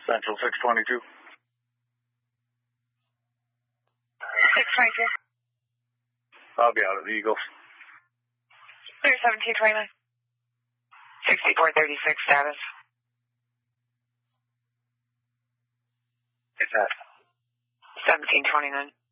Central 622. 622. I'll be out of the Eagles. Clear 1729. 6436 status. It's at 1729.